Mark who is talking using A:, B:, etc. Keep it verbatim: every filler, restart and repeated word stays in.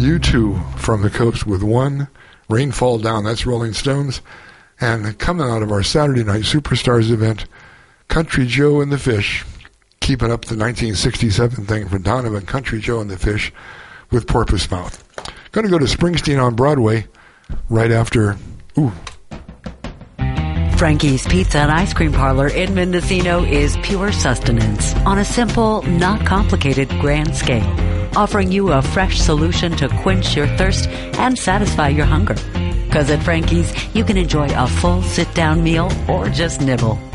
A: U two from the coast with one. Rainfall Down, that's Rolling Stones. And coming out of our Saturday Night Superstars event, Country Joe and the Fish, keeping up the nineteen sixty-seven thing from Donovan, Country Joe and the Fish with Porpoise Mouth. Going to go to Springsteen on Broadway right after, ooh.
B: Frankie's Pizza and Ice Cream Parlor in Mendocino is pure sustenance on a simple, not complicated grand scale, offering you a fresh solution to quench your thirst and satisfy your hunger. Because at Frankie's, you can enjoy a full sit-down meal or just nibble.